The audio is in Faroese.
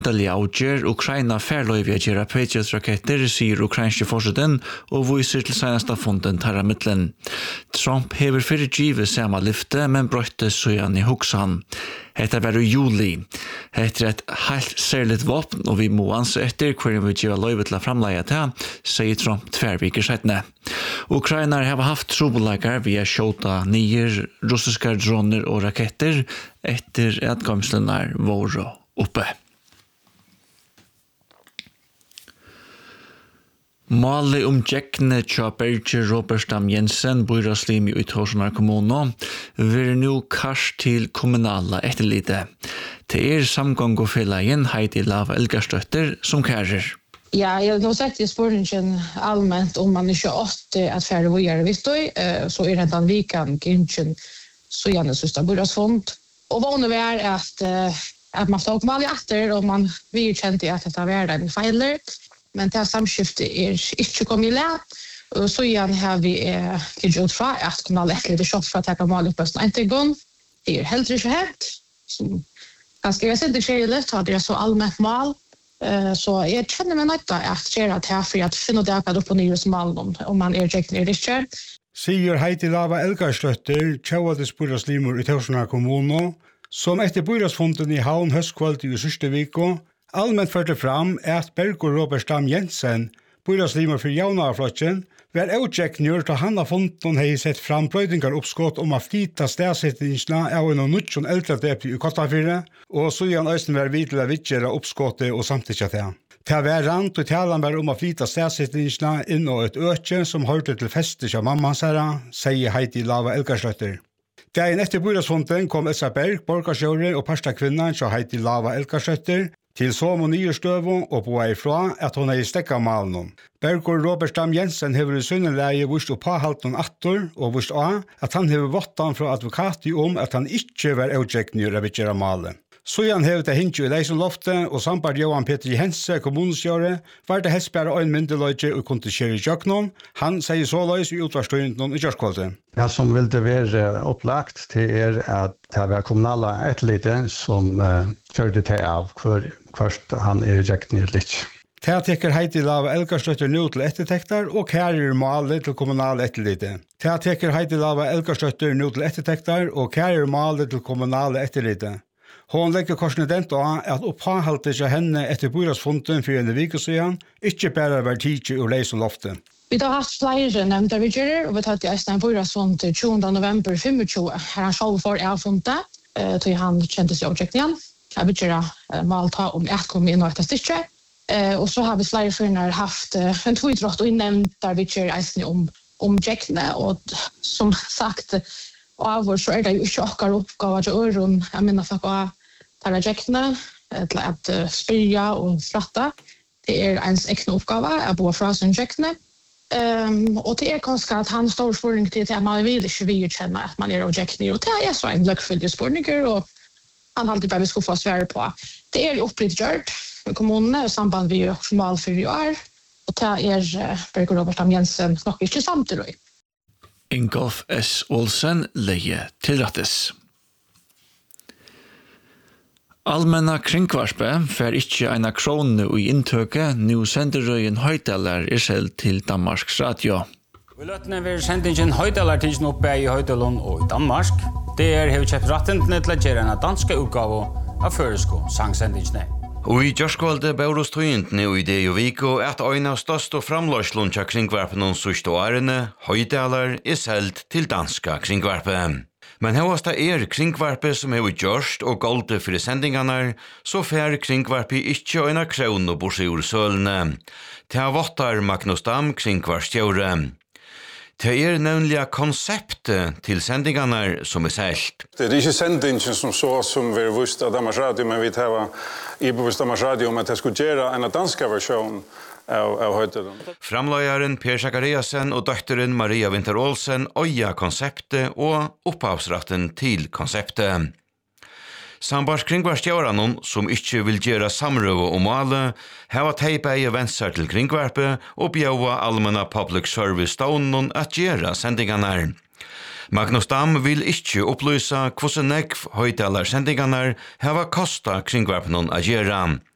Avgjør Ukraina færløyve å gjøre Patriot-raketter, sier ukrainske forsiden, og viser til seneste fonden tarra mittlen. Trump hever fyrirgivet samme lyfte, men brøtte søyan i hoksan. Hetta var i juli. Hetta et helt særligt våpen, og vi må anse etter hver vi gjør løyve til å framleie til, sier Trump tverviker settene. Ukraina har haft trobeleikar via skjota nye russiske droner og raketter etter at gamslene var oppe. Mali Jekne tja Berger Robert Stam Jensen, byrådslim i Torsjonar kommune, vil nå kast til kommunala etterlite. Det samgang og felagen Heidi Lava Elgarstøtter som kærer. Ja, jeg har sagt i spørningen allmänt om man ikke åtte at færre vågjere vittøy, så det en vikan gynnsen så gjerne søster byrådsfond. Og vanlig er at man står kommunale etter, og man vil kjente at dette er en feiler. Men det samskiftet ikke kommet i lær. Og så igjen har vi ikke ut fra at kommunale etterlite kjøpt for å ta mål på en gang. Det heller ikke helt. Ganske jeg synes det skjer litt, og det så allmänt mål. Så jeg kjenner meg nødt til at skjer det her for å finne det akkurat opp og nye som mål om man Jekne eller ikke. Sier Heidi Lava Elgarstøtter, Tjauades byrådslimur i Torsjonar kommune, som etter byrådsfonden i Havn høstkvalt i sørste viko, allmänt førte fram at Berger Robert Stam Jensen, byrådslimur for Jaunarflotjen, var Jekne til han av fonden hei sett fram brøydingar oppskott om å flyta stedsettingsna av en og nuttjon eldredepti i Kottafire, og så igjen øysten var vidt til å vidgjere oppskottet og samtidig til. Til var rant og talan var om å flyta stedsettingsna inn og et økje som hørte til festet av mammans herra, sier Heidi Lava Elgarstøtter. Dagen etter byrådsfonden kom Elsa Berg, borgarsjåre og pastakvinnan til Heidi Lava Elgarstøtter, til som og nye støvun og på ifra at hun i stekka malen. Berger Robert Stam Jensen hever i sunneleie vist opp halten attor og vist at han hever vottan fra advokati at han ikke var Jekne av ikkjera malen. Så han hever det hintju i Leisenloftet og samband Johan Petri Hense, kommunesjåre, var det helst bare en myndeløyge og kunne skjere i Jøknon. Han sier så løys i utvarstøynden i Kjørskvalget. Ja, som vil det være opplagt til at det var kommunala etterlite som kjørte til av først han Jekne litt. Det tekker Heidi Lava Elgarstøtter nå til ettertekter og kærer malet til kommunale etterlite. Det tekker Heidi Lava Elgarstøtter nå til ettertekter og kærer malet til kommunale etterlite. Hon legger korsenident av at opphalte seg henne etter byrådsfonden for en vikesøyan, ikke bare var tidlig og leis om loftet. Vi har hatt flere nevnte vidgjører, og vi har tatt i en byrådsfond til 20. november 25, her han selv får avfundet, til han kjente seg Jekne igjen. Jeg vidgjører malta om et kom inn og etter stikket. Og så har vi flere førner haft en tvidrott og nevnte vidgjører om Jekne, og som sagt, av oss så det jo ikke akkurat oppgave til øren, jeg minner for å ta Jekne, til at spyrja og fratta. Det ens ekne oppgave, jeg bor fra sin Jekne. Og det kanskje at han står spørning til at man vil ikke vidkjenne at man Jekne, og det så en løkkfyldig spørninger, og han alltid bare skulle få svære på. Det jo opplitt gjørt med kommunene, i samband vi jo mal for i år, og det Berger Robert Stam Jensen nok ikke samtidig. Ingolf S. Olsen leie tilrattes. Allmenna kringvarspe fer ikkje eina krone i inntøke, nu sender røyen høytaler selv til Danmarks Radio. Vi løtene vil sendingen høytaler tidsen oppe i Høytalund og i Danmark. Det har kjøpt rettentene til å gjøre en danske utgave av føresko sangsendingene. Og i Gjørskvalde Baurostøyentene og i det jo viko at øyne av største framløslund til kringvarpen og sørste årene, høytaler selv til danske kringvarpen. Men hevast det kringvarpe som har gjørst og golde for sendingene, så fer kringvarpe ikke øyne kraun og borse ur sølene. Det vottar Magnus Dam kringvarstjåre. Det nemlig konseptet til sendingene som selt. Det ikke sendingen som så som vi visste av Danmarks Radio, men vi tar i bevisst Danmarks Radio om at jeg skulle gjøre en dansk versjon av Høytalund. Framløyeren Per Sakariasen og døtteren Maria Winter Olsen øya konseptet og opphavsratten til konseptet. Sambars kringvarstjåranon, som ikke vil gjøre samrøve om alle, hava teipa i vensar til kringvarpe og bjaua allmenna public service stånden at gjøre sendingene. Magnus Dam vil ikke opplysa hvordan nekv høytalar sendingene hava kosta kringvarpenon at gjøre.